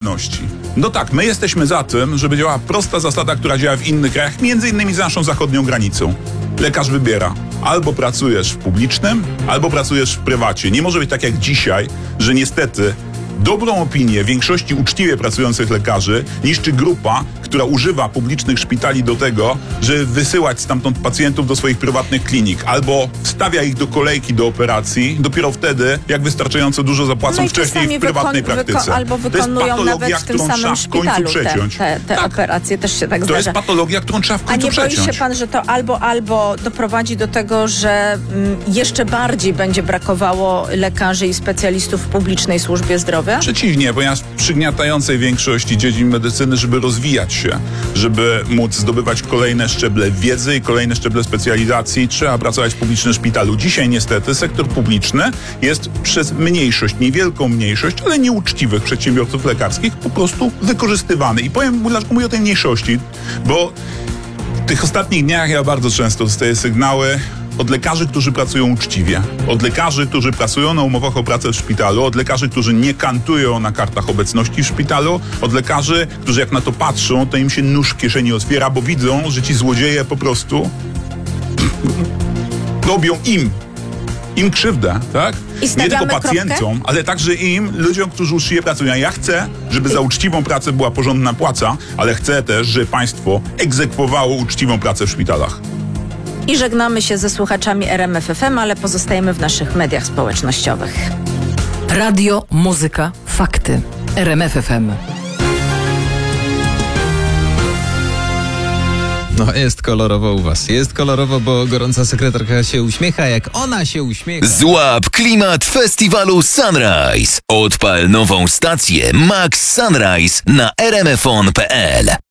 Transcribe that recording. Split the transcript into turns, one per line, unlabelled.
odpowiedzialności. No tak, my jesteśmy za tym, żeby działała prosta zasada, która działa w innych krajach, między innymi za naszą zachodnią granicą. Lekarz wybiera. Albo pracujesz w publicznym, albo pracujesz w prywacie. Nie może być tak jak dzisiaj, że niestety dobrą opinię większości uczciwie pracujących lekarzy niszczy grupa, która używa publicznych szpitali do tego, żeby wysyłać stamtąd pacjentów do swoich prywatnych klinik, albo wstawia ich do kolejki do operacji dopiero wtedy, jak wystarczająco dużo zapłacą wcześniej w prywatnej praktyce.
Albo wykonują nawet w tym samym szpitalu te operacje, też się tak zdarza.
To jest patologia, którą trzeba w końcu przeciąć.
A nie boi się pan, że to albo doprowadzi do tego, że jeszcze bardziej będzie brakowało lekarzy i specjalistów w publicznej służbie zdrowia?
Przeciwnie, ponieważ przygniatającej większości dziedzin medycyny, żeby rozwijać się, żeby móc zdobywać kolejne szczeble wiedzy i kolejne szczeble specjalizacji, trzeba pracować w publicznym szpitalu. Dzisiaj niestety sektor publiczny jest przez mniejszość, niewielką mniejszość, ale nieuczciwych przedsiębiorców lekarskich po prostu wykorzystywany. I powiem, dlaczego mówię o tej mniejszości, bo w tych ostatnich dniach ja bardzo często dostaję sygnały od lekarzy, którzy pracują uczciwie, od lekarzy, którzy pracują na umowach o pracę w szpitalu, od lekarzy, którzy nie kantują na kartach obecności w szpitalu, od lekarzy, którzy jak na to patrzą, to im się nóż w kieszeni otwiera, bo widzą, że ci złodzieje po prostu robią im krzywdę, tak? Nie tylko pacjentom, ale także ludziom, którzy uczciwie pracują. Ja chcę, żeby za uczciwą pracę była porządna płaca, ale chcę też, żeby państwo egzekwowało uczciwą pracę w szpitalach.
I żegnamy się ze słuchaczami RMF FM, ale pozostajemy w naszych mediach społecznościowych.
Radio, muzyka, fakty. RMF FM.
No, jest kolorowo u was. Jest kolorowo, bo gorąca sekretarka się uśmiecha, jak ona się uśmiecha.
Złap klimat festiwalu Sunrise. Odpal nową stację Max Sunrise na rmfon.pl.